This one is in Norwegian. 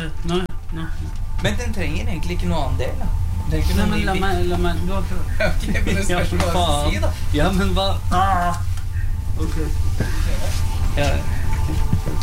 Nei. Men den trenger egentlig ikke noe annen del, da. Nei, men la meg, du har prøvd. Ok, men det spørs hva du si, da. Ja, men hva? Ok. Ja.